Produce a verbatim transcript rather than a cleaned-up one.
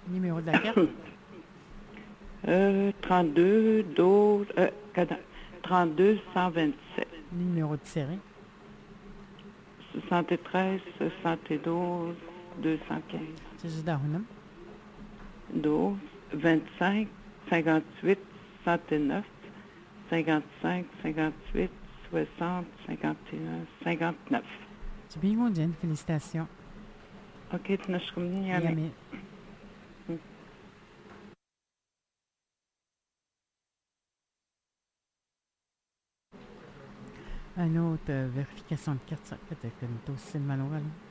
Numéro de la carte? euh, trente-deux, douze, euh, trente-deux, cent vingt-sept. Numéro de série? soixante-treize, soixante-douze, deux cent quinze. C'est juste d'Arunum? douze, vingt-cinq, cinquante-huit, soixante-neuf, cinquante-cinq, cinquante-huit, soixante, cinquante et un, cinquante-neuf. Tu bien, Jen, félicitations. OK, tu n'as pas commis à Yamé. Un autre euh, vérification de carte, ça peut être comme aussi le manuel.